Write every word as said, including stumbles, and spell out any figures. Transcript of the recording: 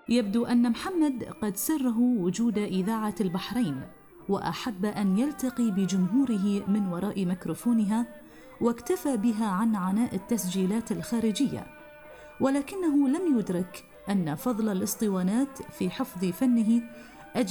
يبدو أن محمد قد سره وجود إذاعة البحرين، وأحب أن يلتقي بجمهوره من وراء ميكروفونها، واكتفى بها عن عناء التسجيلات الخارجية، ولكنه لم يدرك أن فضل الاسطوانات في حفظ فنه